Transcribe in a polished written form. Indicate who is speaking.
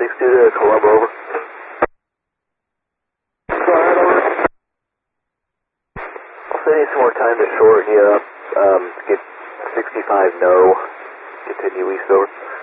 Speaker 1: to Colombo, over. I'll send you some more time to shorten you up, get 65 no, continue east over.